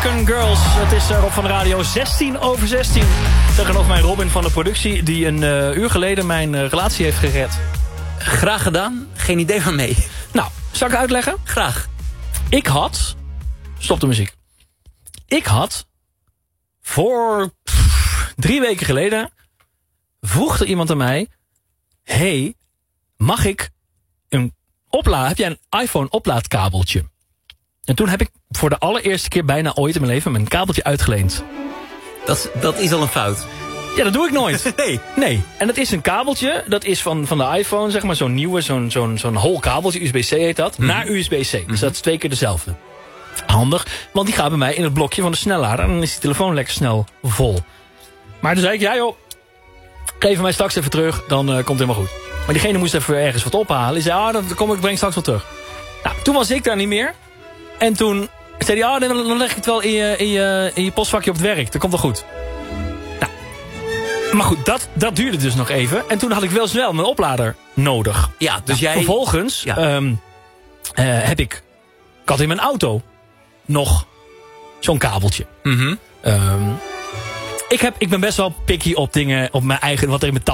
American Girls. Het is Rob van de Radio, 16:16. Tegenover mij Robin van de productie, die een uur geleden mijn relatie heeft gered. Graag gedaan, geen idee van mee. Nou, zal ik het uitleggen? Graag. Ik had... Stop de muziek. Ik had... Voor 3 weken geleden... vroeg er iemand aan mij... Hey, mag ik heb jij een iPhone oplaadkabeltje? En toen heb ik voor de allereerste keer bijna ooit in mijn leven mijn kabeltje uitgeleend. Dat is al een fout. Ja, dat doe ik nooit. Nee. En dat is een kabeltje, dat is van de iPhone, zeg maar, zo'n nieuwe, zo'n hol kabeltje, USB-C heet dat, naar USB-C. Dus dat is 2 keer dezelfde. Handig, want die gaat bij mij in het blokje van de snellader en dan is die telefoon lekker snel vol. Maar toen zei ik, ja joh, geef mij straks even terug, dan komt het helemaal goed. Maar diegene moest even ergens wat ophalen. Die zei, dan breng ik straks wel terug. Nou, toen was ik daar niet meer. En toen zei hij, dan leg ik het wel in je postvakje op het werk. Dat komt wel goed. Nou, maar goed, dat duurde dus nog even. En toen had ik wel snel mijn oplader nodig. Ja, dus jij... Vervolgens ik had in mijn auto nog zo'n kabeltje. Mm-hmm. Ik ben best wel picky op dingen, op mijn eigen, wat er in mijn tas